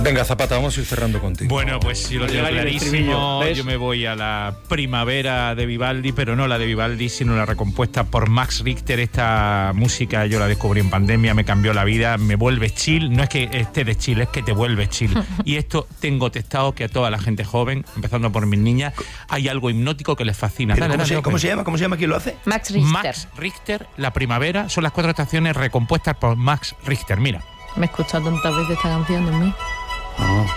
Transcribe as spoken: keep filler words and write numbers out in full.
Venga, Zapata, vamos a ir cerrando contigo. Bueno, pues si lo tengo clarísimo, yo me voy a la primavera de Vivaldi, pero no la de Vivaldi, sino la recompuesta por Max Richter. Esta música yo la descubrí en pandemia, me cambió la vida, me vuelve chill. No es que esté de chill, es que te vuelve chill. Y esto tengo testado que a toda la gente joven, empezando por mis niñas, hay algo hipnótico que les fascina. Dale, ¿Cómo, dale, se, dale, ¿Cómo se llama? ¿Cómo se llama? ¿Quién lo hace? Max Richter. Max Richter, la primavera, son las cuatro estaciones recompuestas por Max Richter. Mira. Me he escuchado tantas veces esta canción, Dios mío. Ah.